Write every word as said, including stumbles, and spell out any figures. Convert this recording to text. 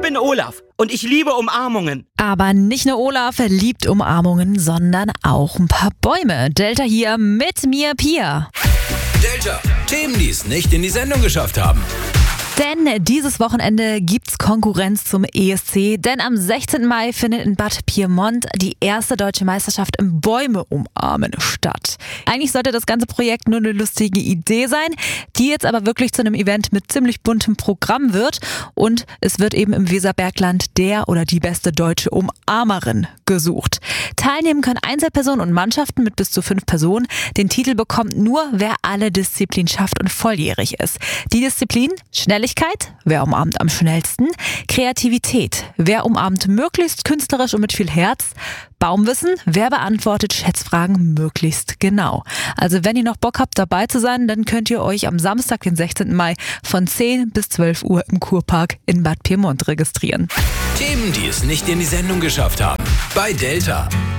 bin Olaf und ich liebe Umarmungen. Aber nicht nur Olaf liebt Umarmungen, sondern auch ein paar Bäume. Delta hier mit mir, Pia. Delta, Themen, die es nicht in die Sendung geschafft haben. Denn dieses Wochenende gibt's Konkurrenz zum E S C, denn am sechzehnten Mai findet in Bad Pyrmont die erste deutsche Meisterschaft im Bäume umarmen statt. Eigentlich sollte das ganze Projekt nur eine lustige Idee sein, die jetzt aber wirklich zu einem Event mit ziemlich buntem Programm wird, und es wird eben im Weserbergland der oder die beste deutsche Umarmerin gesucht. Teilnehmen können Einzelpersonen und Mannschaften mit bis zu fünf Personen. Den Titel bekommt nur, wer alle Disziplinen schafft und volljährig ist. Die Disziplin: Schnelligkeit, wer umarmt am schnellsten; Kreativität, wer umarmt möglichst künstlerisch und mit viel Herz; Baumwissen, wer beantwortet Schätzfragen möglichst genau. Also wenn ihr noch Bock habt, dabei zu sein, dann könnt ihr euch am Samstag, den sechzehnten Mai von zehn bis zwölf Uhr im Kurpark in Bad Pyrmont registrieren. Themen, die es nicht in die Sendung geschafft haben. Bei Delta.